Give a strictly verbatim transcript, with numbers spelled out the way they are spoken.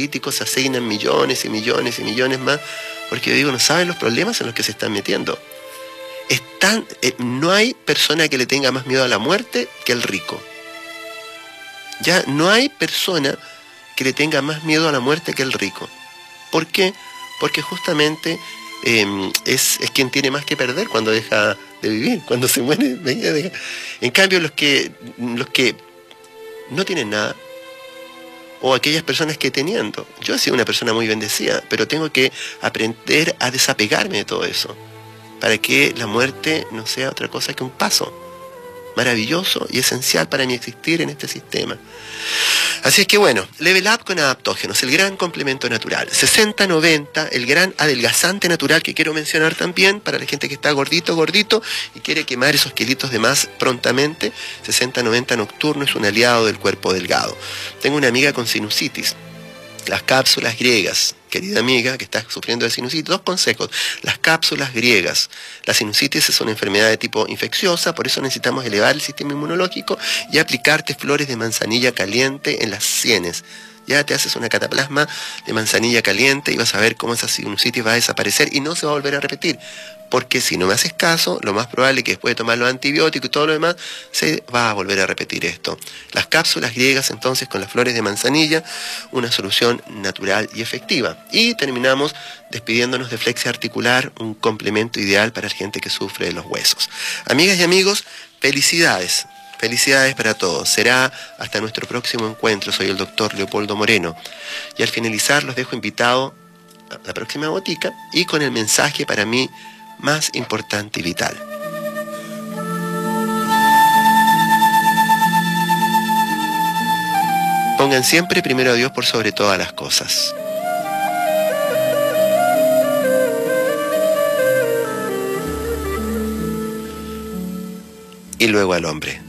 políticos se asignan millones y millones y millones más, porque yo digo, no saben los problemas en los que se están metiendo. Están, eh, no hay persona que le tenga más miedo a la muerte que el rico. Ya no hay persona que le tenga más miedo a la muerte que el rico. ¿Por qué? Porque justamente eh, es, es quien tiene más que perder cuando deja de vivir, cuando se muere. Deja. En cambio, los que, los que no tienen nada, o aquellas personas que teniendo, yo he sido una persona muy bendecida, pero tengo que aprender a desapegarme de todo eso, para que la muerte no sea otra cosa que un paso maravilloso y esencial para mi existir en este sistema. Así es que bueno, Level Up con adaptógenos, el gran complemento natural. sesenta noventa, el gran adelgazante natural que quiero mencionar también para la gente que está gordito, gordito y quiere quemar esos kilitos de más prontamente. sesenta noventa nocturno es un aliado del cuerpo delgado. Tengo una amiga con sinusitis. Las cápsulas griegas, querida amiga que está sufriendo de sinusitis, dos consejos. Las cápsulas griegas. La sinusitis es una enfermedad de tipo infecciosa, por eso necesitamos elevar el sistema inmunológico y aplicarte flores de manzanilla caliente en las sienes. Ya te haces una cataplasma de manzanilla caliente y vas a ver cómo esa sinusitis va a desaparecer y no se va a volver a repetir. Porque si no me haces caso, lo más probable es que después de tomar los antibióticos y todo lo demás, se va a volver a repetir esto. Las cápsulas griegas, entonces, con las flores de manzanilla, una solución natural y efectiva. Y terminamos despidiéndonos de Flexi Articular, un complemento ideal para la gente que sufre de los huesos. Amigas y amigos, felicidades. Felicidades para todos. Será hasta nuestro próximo encuentro. Soy el doctor Leopoldo Moreno. Y al finalizar los dejo invitado a la próxima botica y con el mensaje para mí más importante y vital. Pongan siempre primero a Dios por sobre todas las cosas. Y luego al hombre.